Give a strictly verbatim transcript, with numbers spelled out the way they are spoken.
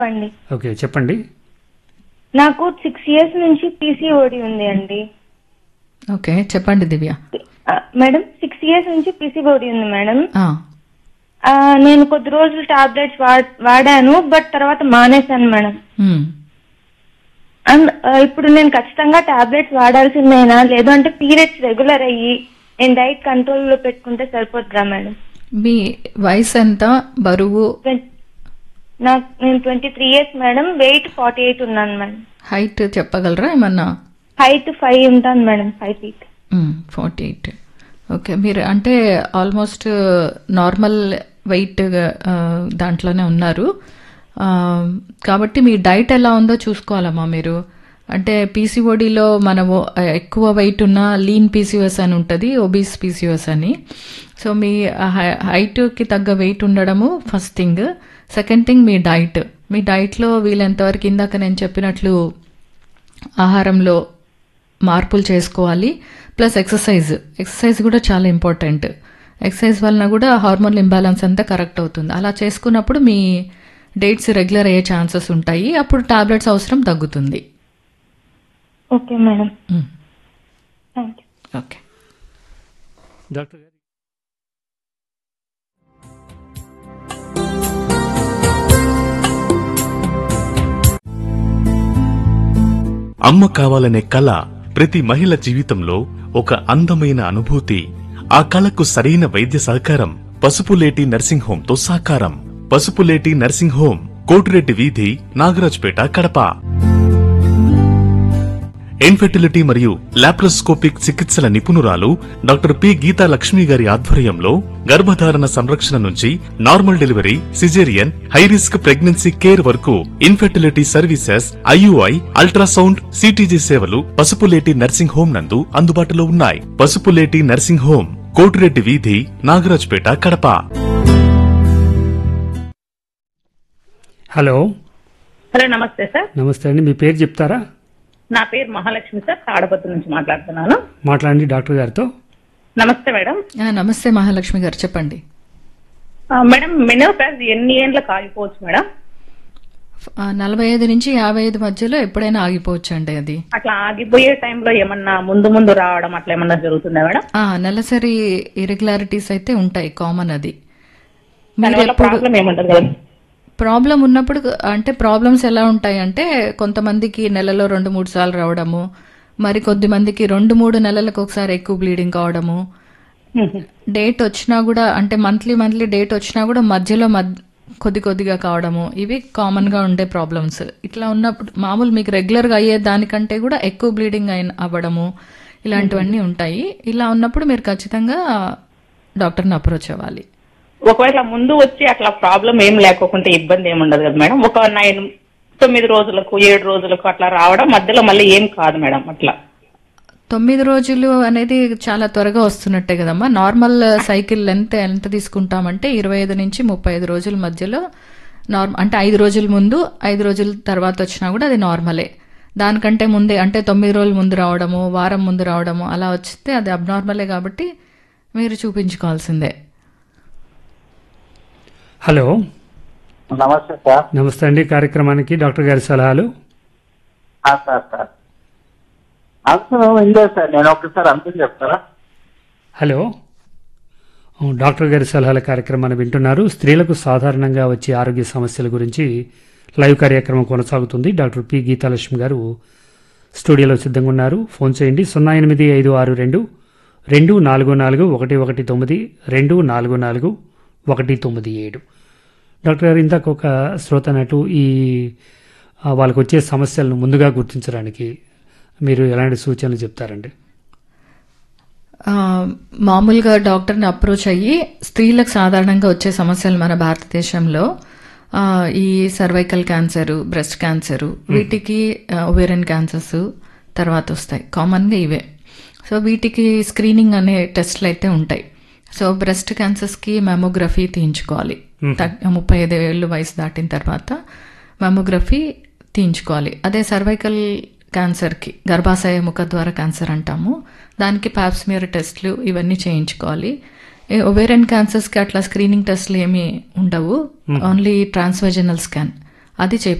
అండి. ఓకే చెప్పండి. నాకు సిక్స్ ఇయర్స్ నుంచి పీసీఓడి ఉంది అండి. ఓకే చెప్పండి దివ్య. ఆ, మేడం సిక్స్ ఇయర్స్ నుంచి పీసీఓడి ఉంది మేడం. ఆ, ఆ, నేను కొద్ది రోజులు టాబ్లెట్స్ వాడాను, బట్ తర్వాత మానేశాను మేడం. మ్. అండ్ ఆ, ఇప్పుడు నేను ఖచ్చితంగా టాబ్లెట్స్ వాడాల్సిందేనా, లేదు అంటే పీరియడ్స్ రెగ్యులర్ అయ్యి నేను డైట్ కంట్రోల్ లో పెట్టుకుంటే సరిపోతుందా మేడం? మీ వయసు ఎంత, బరువు, నాకు నేను twenty three years madam, wait forty eight ఉన్నాను మేడం. హైట్ చెప్పగలరా ఏమన్నా? హైట్ ఫైవ్ ఉంటాను madam, five feet. Forty eight. Okay, మీరు అంటే ఆల్మోస్ట్ నార్మల్ వెయిట్ దాంట్లోనే ఉన్నారు. ఆ, కాబట్టి మీ డైట్ ఎలా ఉందో చూసుకోవాలమ్మా మీరు. అంటే పీసీఓడిలో మనము ఎక్కువ వెయిట్ ఉన్న లీన్ పీసీఓఎస్ అని ఉంటుంది, ఒబీస్ పీసీఓఎస్ అని. సో మీ హైట్కి తగ్గ వెయిట్ ఉండడము ఫస్ట్ థింగ్. సెకండ్ థింగ్ మీ డైట్. మీ డైట్లో వీలెంతవరకు ఇందాక నేను చెప్పినట్లు ఆహారంలో మార్పులు చేసుకోవాలి. ప్లస్ ఎక్సర్సైజ్ ఎక్సర్సైజ్ కూడా చాలా ఇంపార్టెంట్. ఎక్సర్సైజ్ వలన కూడా హార్మోన్ ఇంబ్యాలెన్స్ అంతా కరెక్ట్ అవుతుంది. అలా చేసుకున్నప్పుడు మీ డేట్స్ రెగ్యులర్ అయ్యే ఛాన్సెస్ ఉంటాయి. అప్పుడు టాబ్లెట్స్ అవసరం తగ్గుతుంది. Okay madam, thank you. Okay doctor గారు, అమ్మ కావాలనే కల ప్రతి మహిళ జీవితంలో ఒక అందమైన అనుభూతి. ఆ కలకు సరైన వైద్య సహకారం పసుపులేటి నర్సింగ్ హోమ్ తో సాకారం. పసుపులేటి నర్సింగ్ హోమ్, కోటిరెడ్డి వీధి, నాగరాజ్పేట, కడప. ఇన్ఫెర్టిలిటీ మరియు laparoscopic చికిత్సల నిపుణురాలు doctor P Gita Lakshmi గారి ఆధ్వర్యంలో గర్భధారణ సంరక్షణ నుంచి normal delivery, caesarean, high risk pregnancy care వరకు infertility services, IUI, ultrasound, CTG సేవలు పసుపులేటి నర్సింగ్ హోమ్ నందు అందుబాటులో ఉన్నాయి. పసుపులేటి నర్సింగ్ హోమ్, కోటిరెడ్డి వీధి, నాగరాజ్పేట, కడప. హలో. హలో, నమస్తే సార్. నమస్తే అండి, మీ పేరు చెప్తారా? నా పేరు మహాలక్ష్మి సార్, తాడపత్రి నుంచి మాట్లాడుతున్నాను. మాట్లాడండి డాక్టర్ గారితో. నమస్తే మేడం. ఆ, నమస్తే మహాలక్ష్మి గారు, చెప్పండి. ఆ, మేడం మెనోపాజ్ ఎన్ని ఏండ్లకు ఆగిపోవచ్చు మేడం? ఆ, నలభై ఐదు నుంచి యాభై ఐదు మధ్యలో ఎప్పుడైనా ఆగిపోవచ్చు అండి. అది అట్లా ఆగిపోయే టైంలో ఏమన్నా ముందు ముందు రావడం అట్లా ఏమన్నా జరుగుతుందా మేడం? ఆ, నెలసరి ఇరెగ్యులారిటీస్ అయితే ఉంటాయి, కామన్. అది దానివల్ల ప్రాబ్లం ఏముంటది కదా? ప్రాబ్లం ఉన్నప్పుడు అంటే ప్రాబ్లమ్స్ ఎలా ఉంటాయి అంటే కొంతమందికి నెలలో రెండు మూడు సార్లు రావడము, మరి కొద్ది మందికి రెండు మూడు నెలలకు ఒకసారి ఎక్కువ బ్లీడింగ్ కావడము, డేట్ వచ్చినా కూడా అంటే మంత్లీ మంత్లీ డేట్ వచ్చినా కూడా మధ్యలో మధ్య కొద్ది కొద్దిగా కావడము, ఇవి కామన్గా ఉండే ప్రాబ్లమ్స్. ఇట్లా ఉన్నప్పుడు మామూలు మీకు రెగ్యులర్గా అయ్యే దానికంటే కూడా ఎక్కువ బ్లీడింగ్ అయిన అవ్వడము, ఇలాంటివన్నీ ఉంటాయి. ఇలా ఉన్నప్పుడు మీరు ఖచ్చితంగా డాక్టర్ని అప్రోచ్ అవ్వాలి. ఒకవేళ ముందు వచ్చి అట్లా ప్రాబ్లం ఏం లేకోకుంటే ఇబ్బంది ఏమి ఉండదు కదా మేడం? ఒక నైన్ తొమ్మిది రోజులకు ఏడు రోజులకు అట్లా రావడం, మధ్యలో మళ్ళీ ఏం కాదు మేడం అట్లా? తొమ్మిది రోజులు అనేది చాలా త్వరగా వస్తున్నట్టే కదమ్మా. నార్మల్ సైకిల్ లెంత్ ఎంత తీసుకుంటామంటే ఇరవై ఐదు నుంచి ముప్పై ఐదు రోజుల మధ్యలో నార్మల్, అంటే ఐదు రోజుల ముందు ఐదు రోజుల తర్వాత వచ్చినా కూడా అది నార్మలే. దానికంటే ముందే అంటే తొమ్మిది రోజుల ముందు రావడము, వారం ముందు రావడము అలా వస్తే అది అబ్నార్మలే, కాబట్టి మీరు చూపించుకోవాల్సిందే. హలో. నమస్తే సార్. నమస్తే అండి, కార్యక్రమానికి డాక్టర్ గారి సలహాలు. సార్ సార్ అవసరం ఉందే సార్, నేను ఒకసారి అంతే చెప్తారా? హలో. డాక్టర్ గారి సలహాల కార్యక్రమాన్ని వింటున్నారు. స్త్రీలకు సాధారణంగా వచ్చే ఆరోగ్య సమస్యల గురించి లైవ్ కార్యక్రమం కొనసాగుతుంది. డాక్టర్ పి గీతాలక్ష్మి గారు స్టూడియోలో సిద్ధంగా ఉన్నారు. ఫోన్ చేయండి సున్నా ఎనిమిది ఐదు ఆరు రెండు రెండు నాలుగు నాలుగు ఒకటి ఒకటి తొమ్మిది రెండు నాలుగు నాలుగు ఒకటి తొమ్మిది ఏడు. డాక్టర్ గారు, ఇందాక ఒక శ్రోత అన్నట్టు ఈ వాళ్ళకు వచ్చే సమస్యలను ముందుగా గుర్తించడానికి మీరు ఎలాంటి సూచనలు చెప్తారండి? మామూలుగా డాక్టర్ని అప్రోచ్ అయ్యి స్త్రీలకు సాధారణంగా వచ్చే సమస్యలు మన భారతదేశంలో ఈ సర్వైకల్ క్యాన్సరు, బ్రెస్ట్ క్యాన్సరు, వీటికి ఓవేరియన్ క్యాన్సర్స్ తర్వాత వస్తాయి. కామన్గా ఇవే. సో వీటికి స్క్రీనింగ్ అనే టెస్ట్లు అయితే ఉంటాయి. So breast క్యాన్సర్స్కి mammography తీయించుకోవాలి. ముప్పై ఐదు ఏళ్ళు వయసు దాటిన తర్వాత మెమోగ్రఫీ తీయించుకోవాలి. అదే సర్వైకల్ క్యాన్సర్కి, గర్భాశయ ముఖద్వార క్యాన్సర్ అంటాము, దానికి పాప్స్మియర్ టెస్ట్లు ఇవన్నీ చేయించుకోవాలి. ఒవేరియన్ క్యాన్సర్స్కి అట్లా స్క్రీనింగ్ టెస్ట్లు ఏమీ ఉండవు, ఓన్లీ ట్రాన్స్వెజనల్ స్కాన్ అది